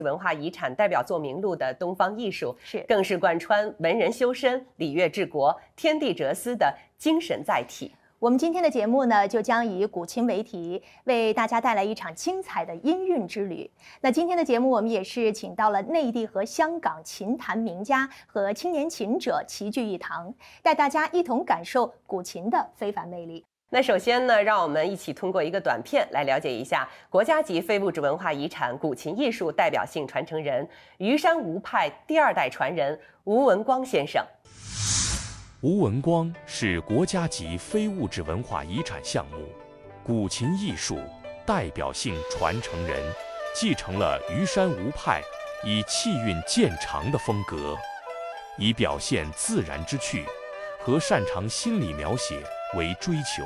文化遗产代表作名录的东方艺术， 更是贯穿文人修身、礼乐治国、天地哲思的精神载体。 我们今天的节目呢，就将以古琴为题，为大家带来一场精彩的音韵之旅。那今天的节目，我们也是请到了内地和香港琴坛名家和青年琴者齐聚一堂，带大家一同感受古琴的非凡魅力。 那首先呢，让我们一起通过一个短片来了解一下国家级非物质文化遗产古琴艺术代表性传承人虞山吴派第2代传人吴文光先生。 吴文光是国家级非物质文化遗产项目古琴艺术代表性传承人，继承了虞山吴派以气韵渐长的风格，以表现自然之趣和擅长心理描写为追求。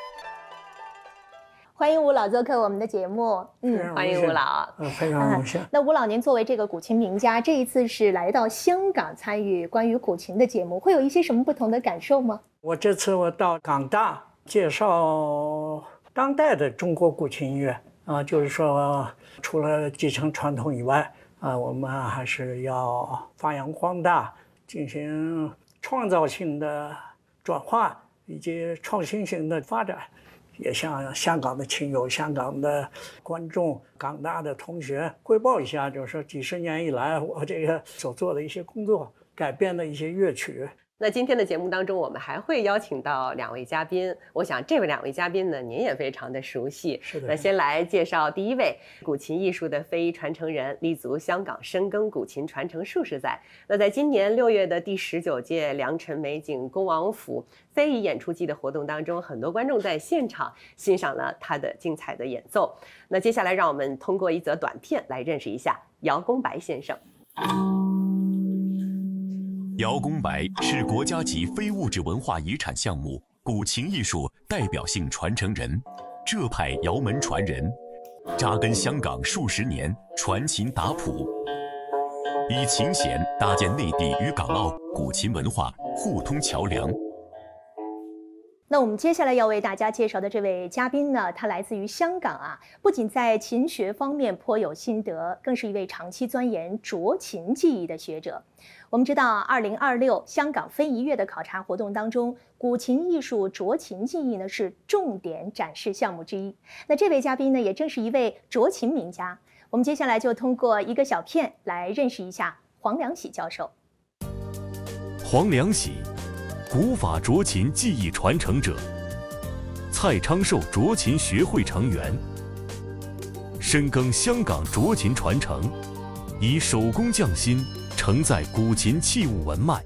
欢迎吴老做客我们的节目。 欢迎吴老。 非常荣幸。 那吴老，您作为这个古琴名家，这一次是来到香港参与关于古琴的节目，会有一些什么不同的感受吗？ 这次我到港大介绍当代的中国古琴音乐就是说除了继承传统以外我们还是要发扬光大，进行创造性的转化以及创新型的发展。也向香港的亲友、香港的观众、港大的同学汇报一下，就是说几十年以来我这个所做的一些工作，改编的一些乐曲。 那今天的节目当中，我们还会邀请到2位嘉宾。我想这2位嘉宾呢，您也非常的熟悉。 是的。 那先来介绍第1位，古琴艺术的非遗传承人，立足香港深耕古琴传承数十载。那在今年6月的第19届良辰美景恭王府非遗演出季的活动当中，很多观众在现场欣赏了他的精彩的演奏。那接下来让我们通过一则短片来认识一下姚公白先生。 姚公白是国家级非物质文化遗产项目古琴艺术代表性传承人，浙派姚门传人，扎根香港数十年，传琴打谱，以琴弦搭建内地与港澳古琴文化互通桥梁。 那我们接下来要为大家介绍的这位嘉宾呢，他来自于香港不仅在琴学方面颇有心得，更是一位长期钻研斲琴技艺的学者。我们知道2026香港非遗月的考察活动当中，古琴艺术斲琴技艺呢是重点展示项目之一。那这位嘉宾呢，也正是一位斲琴名家。我们接下来就通过一个小片来认识一下黄良喜教授。 黄良喜，古法斲琴技艺传承者，蔡昌寿斲琴学会成员，深耕香港斲琴传承，以手工匠心承载古琴器物文脉。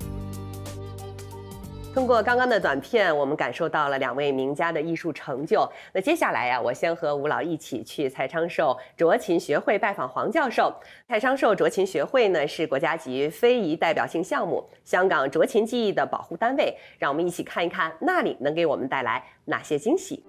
通过刚刚的短片，我们感受到了2位名家的艺术成就。那接下来我先和吴老一起去蔡昌寿斲琴学会拜访黄教授。蔡昌寿斲琴学会呢是国家级非遗代表性项目，香港斲琴技艺的保护单位。让我们一起看一看那里能给我们带来哪些惊喜。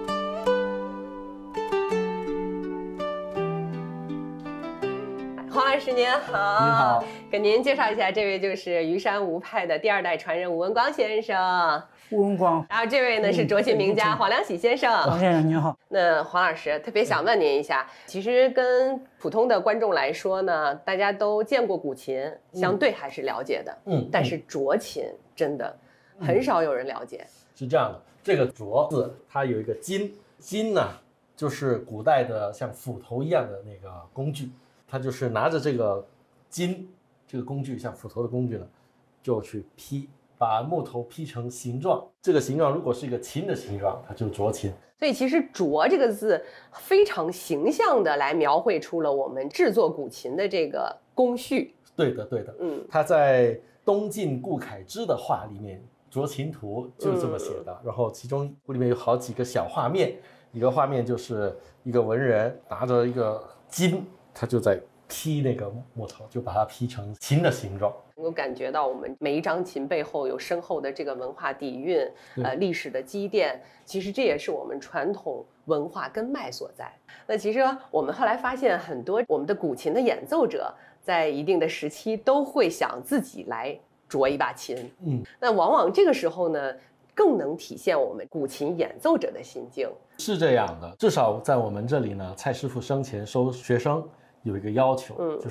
黄老师您好。 您好。 给您介绍一下，这位就是虞山吴派的第2代传人吴文光先生。 吴文光。 然后这位呢是斲琴名家黄良喜先生。 黄先生您好。 那黄老师特别想问您一下，其实跟普通的观众来说呢，大家都见过古琴，相对还是了解的。但是斲琴真的很少有人了解。 是这样的，这个斲字它有一个金，金呢就是古代的像斧头一样的那个工具，它就是拿着这个金这个工具，像斧头的工具呢，就去劈，把木头劈成形状。这个形状如果是一个琴的形状，它就斲琴。 所以其实斲这个字非常形象的来描绘出了我们制作古琴的这个工序。 对的对的。它在东晋顾恺之的画里面，斲琴图就是这么写的。然后其中里面有好几个小画面，一个画面就是一个文人拿着一个金，他就在劈那个木头，就把它劈成琴的形状。 能够感觉到我们每一张琴背后有深厚的这个文化底蕴，历史的积淀。其实这也是我们传统文化根脉所在。那其实我们后来发现，很多我们的古琴的演奏者在一定的时期都会想自己来斲一把琴。那往往这个时候呢，更能体现我们古琴演奏者的心境。 是这样的，至少在我们这里呢，蔡师傅生前收学生有一个要求， 嗯就是